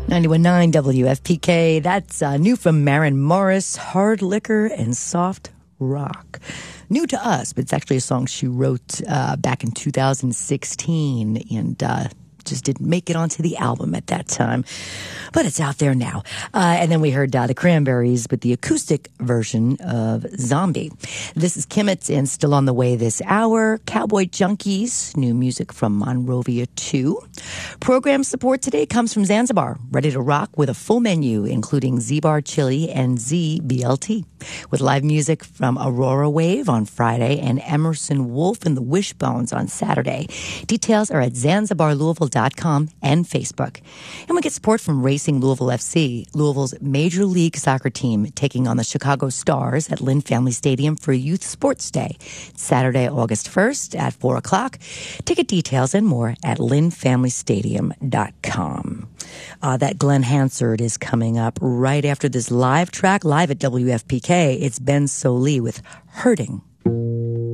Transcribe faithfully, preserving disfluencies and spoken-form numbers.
ninety-one point nine W F P K. That's uh, new from Maren Morris, Hard Liquor and Soft Rock. New to us, but it's actually a song she wrote uh, back in two thousand sixteen, and uh, just didn't make it onto the album at that time. But it's out there now. Uh, and then we heard uh, the Cranberries with the acoustic version of Zombie. This is Kimmets and Still on the Way this hour. Cowboy Junkies, new music from Monrovia two. Program support today comes from Zanzibar, ready to rock with a full menu, including Z-Bar Chili and Z B L T. With live music from Aurora Wave on Friday and Emerson Wolf and the Wishbones on Saturday. Details are at zanzibar louisville dot com and Facebook. And we get support from Racing Louisville F C, Louisville's Major League Soccer team, taking on the Chicago Stars at Lynn Family Stadium for Youth Sports Day. Saturday, August first at four o'clock. Ticket details and more at lynn family stadium dot com. Uh, that Glenn Hansard is coming up right after this live track, live at W F P K. It's Ben Sollee with Hurting.